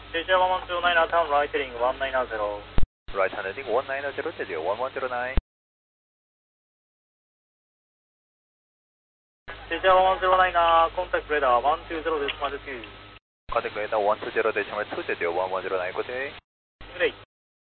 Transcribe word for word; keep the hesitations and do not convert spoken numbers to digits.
J J one one zero nine, turn right heading one nine zero. Right hand heading one nine zero, J J one one zero nine. J J one one zero nine, contact radar one two zero decimal two. Contact radar one two zero decimal two, J J one one zero nine, good day. Great.